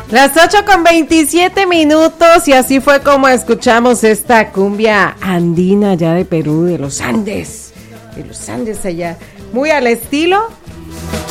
Las 8:27 y así fue como escuchamos esta cumbia andina allá de Perú, de los Andes allá, muy al estilo